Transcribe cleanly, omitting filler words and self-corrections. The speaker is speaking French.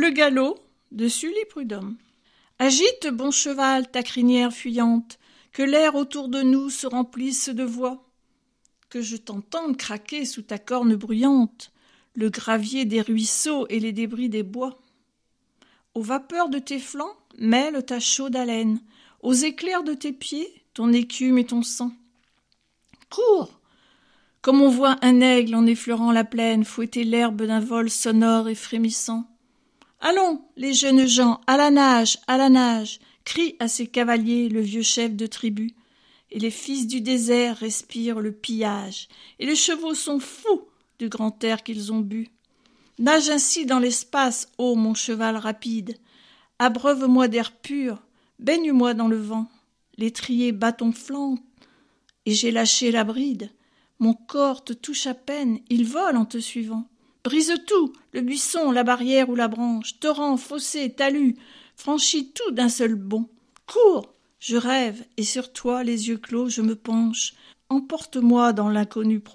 Le galop de Sully Prudhomme. Agite, bon cheval, ta crinière fuyante, que l'air autour de nous se remplisse de voix, que je t'entende craquer sous ta corne bruyante, le gravier des ruisseaux et les débris des bois. Aux vapeurs de tes flancs, mêle ta chaude haleine, aux éclairs de tes pieds, ton écume et ton sang. Cours, comme on voit un aigle en effleurant la plaine fouetter l'herbe d'un vol sonore et frémissant. Allons, les jeunes gens, à la nage, crie à ses cavaliers le vieux chef de tribu. Et les fils du désert respirent le pillage, et les chevaux sont fous du grand air qu'ils ont bu. Nage ainsi dans l'espace, ô mon cheval rapide, abreuve-moi d'air pur, baigne-moi dans le vent. L'étrier bat ton flanc, et j'ai lâché la bride. Mon corps te touche à peine, il vole en te suivant. Brise tout, le buisson, la barrière ou la branche, torrent, fossé, talus, franchis tout d'un seul bond. Cours, je rêve, et sur toi, les yeux clos, je me penche. Emporte-moi dans l'inconnu